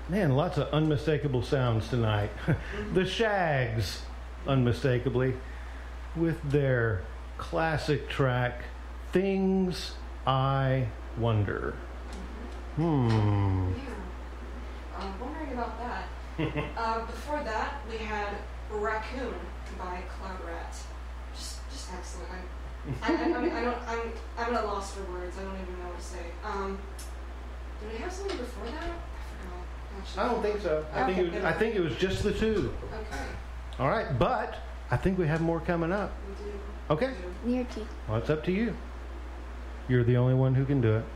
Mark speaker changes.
Speaker 1: Man, lots of unmistakable sounds tonight. The Shags, unmistakably, with their classic track, Things I Wonder.
Speaker 2: Yeah. Wondering about that. Before that, we had Raccoon by Cloud Rat. Just excellent. I'm at a loss for words. I don't even know what to say. Did we have something before that? I forgot. Actually,
Speaker 1: I don't think so. I think it was just the two.
Speaker 2: Okay.
Speaker 1: All right, but I think we have more coming up.
Speaker 2: We do.
Speaker 1: Okay.
Speaker 3: Near tea.
Speaker 1: Well, it's up to you. You're the only one who can do it.